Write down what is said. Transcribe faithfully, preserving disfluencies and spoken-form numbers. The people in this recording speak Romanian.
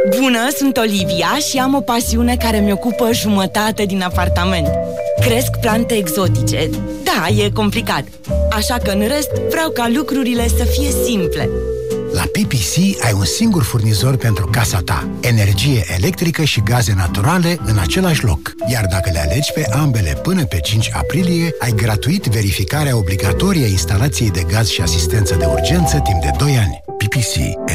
Bună, sunt Olivia și am o pasiune care mi ocupă jumătate din apartament. Cresc plante exotice. Da, e complicat. Așa că în rest vreau ca lucrurile să fie simple. La P P C ai un singur furnizor pentru casa ta. Energie electrică și gaze naturale în același loc. Iar dacă le alegi pe ambele până pe cinci aprilie, ai gratuit verificarea obligatorie a instalației de gaz și asistență de urgență timp de doi ani. P P C